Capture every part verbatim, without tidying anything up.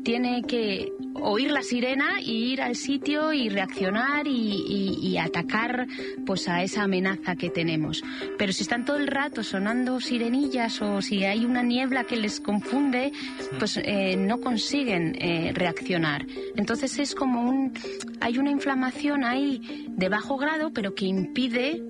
tiene que oír la sirena y ir al sitio y reaccionar y, y, y atacar pues a esa amenaza que tenemos. Pero si están todo el rato sonando sirenillas o si hay una niebla que les confunde, pues eh, no consiguen eh, reaccionar. Entonces es como un... hay una inflamación ahí de bajo grado, pero que impide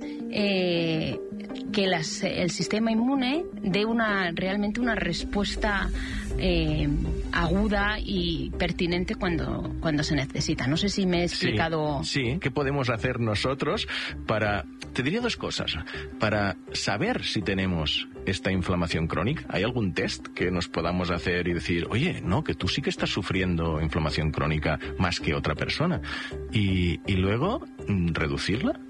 eh, que las, el sistema inmune dé una, realmente una respuesta Eh, aguda y pertinente cuando, cuando se necesita. No sé si me he explicado. Sí, sí, ¿qué podemos hacer nosotros para, te diría dos cosas, para saber si tenemos esta inflamación crónica? ¿Hay algún test que nos podamos hacer y decir, oye, no, que tú sí que estás sufriendo inflamación crónica más que otra persona? Y, y luego, ¿reducirla?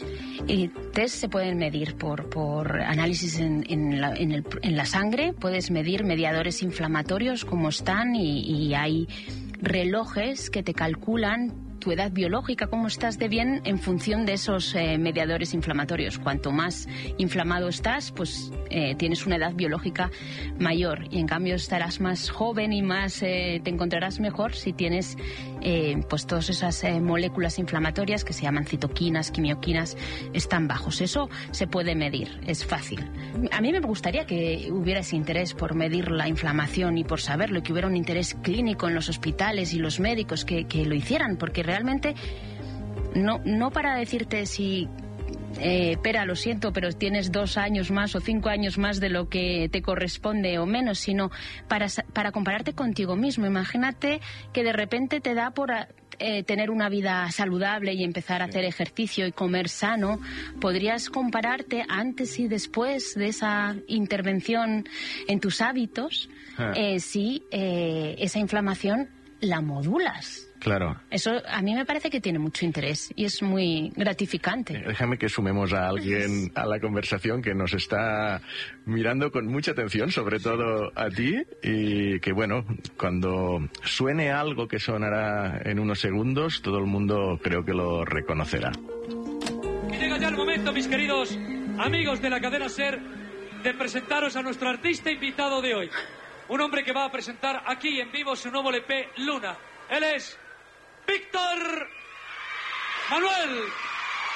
Y test se pueden medir por, por análisis en, en, la, en, el, en la sangre. Puedes medir mediadores inflamatorios como están y, y hay relojes que te calculan tu edad biológica, cómo estás de bien en función de esos eh, mediadores inflamatorios. Cuanto más inflamado estás, pues eh, tienes una edad biológica mayor y en cambio estarás más joven y más eh, te encontrarás mejor si tienes eh, pues todas esas eh, moléculas inflamatorias que se llaman citoquinas, quimioquinas, están bajos. Eso se puede medir, es fácil. A mí me gustaría que hubiera ese interés por medir la inflamación y por saberlo, y que hubiera un interés clínico en los hospitales y los médicos que, que lo hicieran, porque realmente no, no para decirte si eh, Pera, lo siento, pero tienes dos años más o cinco años más de lo que te corresponde o menos, sino para, para compararte contigo mismo. Imagínate que de repente te da por eh, tener una vida saludable y empezar a hacer ejercicio y comer sano. Podrías compararte antes y después de esa intervención en tus hábitos, eh, si eh, esa inflamación la modulas. Claro. Eso a mí me parece que tiene mucho interés y es muy gratificante. Déjame que sumemos a alguien a la conversación que nos está mirando con mucha atención, sobre todo a ti, y que bueno, cuando suene algo que sonará en unos segundos, todo el mundo creo que lo reconocerá. Y llega ya el momento, mis queridos amigos de la cadena SER, de presentaros a nuestro artista invitado de hoy. Un hombre que va a presentar aquí en vivo su nuevo L P, Luna. Él es Víctor Manuel.